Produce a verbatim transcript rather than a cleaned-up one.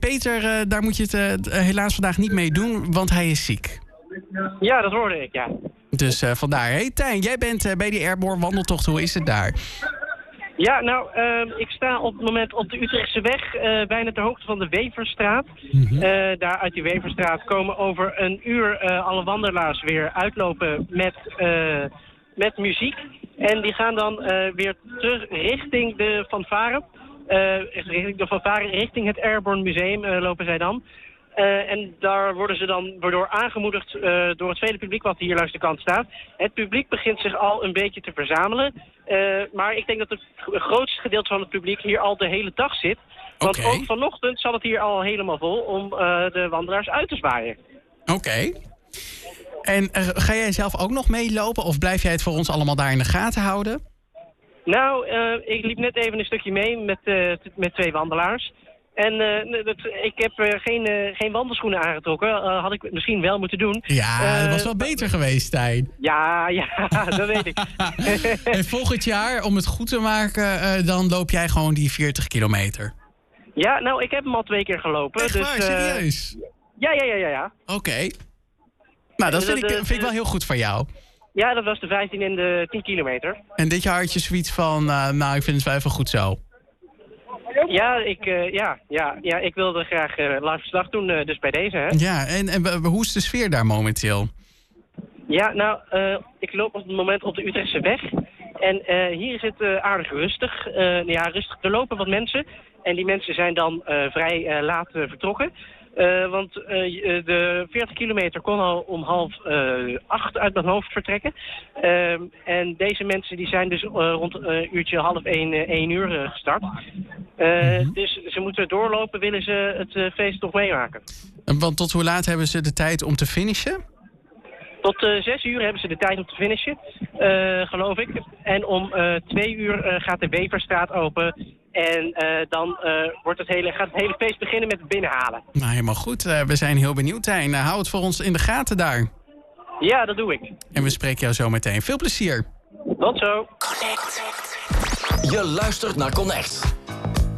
Peter, uh, daar moet je het uh, helaas vandaag niet mee doen, want hij is ziek. Ja, dat hoorde ik, ja. Dus uh, vandaar. Hey Tijn, jij bent uh, bij die Airborne wandeltocht. Hoe is het daar? Ja, nou, uh, ik sta op het moment op de Utrechtse weg, uh, bijna ter hoogte van de Weverstraat. Mm-hmm. Uh, daar uit die Weverstraat komen over een uur uh, alle wandelaars weer uitlopen met, uh, met muziek. En die gaan dan uh, weer terug richting de fanfare. Uh, richting de fanfare, richting het Airborne Museum uh, lopen zij dan. Uh, en daar worden ze dan door aangemoedigd uh, door het vele publiek wat hier langs de kant staat. Het publiek begint zich al een beetje te verzamelen. Uh, maar ik denk dat het grootste gedeelte van het publiek hier al de hele dag zit. Want okay. ook vanochtend zat het hier al helemaal vol om uh, de wandelaars uit te zwaaien. Oké. Okay. En uh, ga jij zelf ook nog meelopen of blijf jij het voor ons allemaal daar in de gaten houden? Nou, uh, ik liep net even een stukje mee met, uh, t- met twee wandelaars. En uh, dat, ik heb uh, geen, uh, geen wandelschoenen aangetrokken. Uh, had ik misschien wel moeten doen. Ja, uh, dat was wel beter geweest, Stijn. Ja, ja, dat weet ik. En volgend jaar, om het goed te maken, uh, dan loop jij gewoon die veertig kilometer. Ja, nou, ik heb hem al twee keer gelopen. Echt dus, waar, uh, serieus? Ja, ja, ja, ja. ja. Oké. Okay. Nou, dat vind, ik, vind ik wel heel goed van jou. Ja, dat was de vijftien en de tien kilometer. En dit jaar had je zoiets van, uh, nou, ik vind het wel even goed zo. Ja, ik, uh, ja, ja, ja, ik wilde graag uh, live verslag doen, uh, dus bij deze. Hè? Ja, en, en hoe is de sfeer daar momenteel? Ja, nou, uh, ik loop op het moment op de Utrechtse weg. En uh, hier is het uh, aardig rustig. Uh, ja, rustig. Er lopen wat mensen. En die mensen zijn dan uh, vrij uh, laat uh, vertrokken. Uh, want uh, de veertig kilometer kon al om half uh, acht uit mijn hoofd vertrekken. Uh, en deze mensen die zijn dus uh, rond een uh, uurtje half één, uh, één uur uh, gestart. Uh, mm-hmm. Dus ze moeten doorlopen, willen ze het uh, feest nog meemaken. Want tot hoe laat hebben ze de tijd om te finishen? Tot uh, zes uur hebben ze de tijd om te finishen, uh, geloof ik. En om uh, twee uur uh, gaat de Weverstraat open. En uh, dan uh, wordt het hele, gaat het hele feest beginnen met het binnenhalen. Nou, helemaal goed. Uh, we zijn heel benieuwd, Tijn. Uh, hou het voor ons in de gaten daar. Ja, dat doe ik. En we spreken jou zo meteen. Veel plezier. Tot zo. Connect. Je luistert naar Connect.